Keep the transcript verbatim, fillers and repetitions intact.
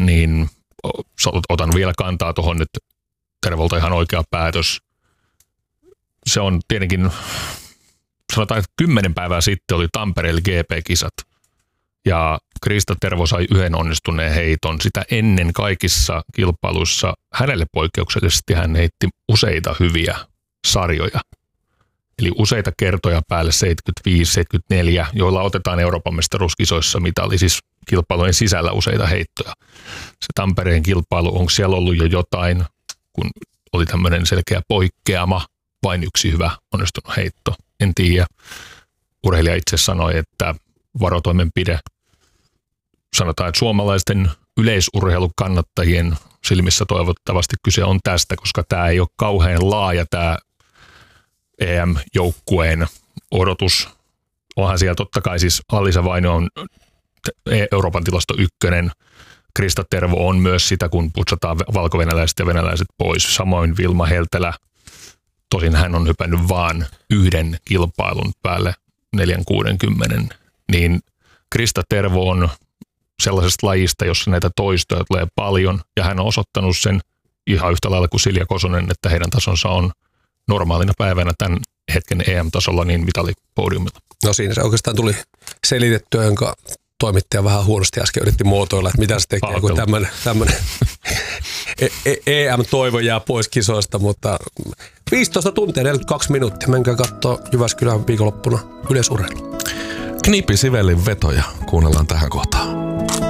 niin otan vielä kantaa tuohon nyt. Tervolta ihan oikea päätös. Se on tietenkin, sanotaan, että kymmenen päivää sitten oli Tampereella G P-kisat ja Krista Tervo sai yhden onnistuneen heiton. Sitä ennen kaikissa kilpailuissa hänelle poikkeuksellisesti hän heitti useita hyviä sarjoja. Eli useita kertoja päälle seitsemänkymmentäviisi seitsemänkymmentäneljä, joilla otetaan Euroopan mestaruuskisoissa mitali, siis kilpailujen sisällä useita heittoja. Se Tampereen kilpailu, onko siellä ollut jo jotain, kun oli tämmöinen selkeä poikkeama, vain yksi hyvä onnistunut heitto. En tiedä. Urheilija itse sanoi, että varotoimenpide, sanotaan, että suomalaisten yleisurheilukannattajien silmissä toivottavasti kyse on tästä, koska tämä ei ole kauhean laaja tämä E M-joukkueen odotus. Onhan siellä totta kai siis Alisa Vaino on Euroopan tilasto ykkönen. Krista Tervo on myös sitä, kun putsataan valkovenäläiset ja venäläiset pois. Samoin Vilma Heltelä. Tosin hän on hypännyt vaan yhden kilpailun päälle neljä kuusikymmentä. Niin Krista Tervo on sellaisesta lajista, jossa näitä toistoja tulee paljon. Ja hän on osoittanut sen ihan yhtä lailla kuin Silja Kosonen, että heidän tasonsa on normaalina päivänä tämän hetken E M-tasolla niin mitalipodiumilla. No siinä se oikeastaan tuli selitettyä, jonka toimittaja vähän huonosti äsken yritti muotoilla, että mitä se tekee, Palkelu. kun tämmöinen, tämmöinen E M-toivo jää pois kisoista, mutta viisitoista tuntia, neljäkymmentäkaksi minuuttia. Menkää katsoa Jyväskylän viikonloppuna yleisurheilu. Knipi Sivellin vetoja kuunnellaan tähän kohtaan.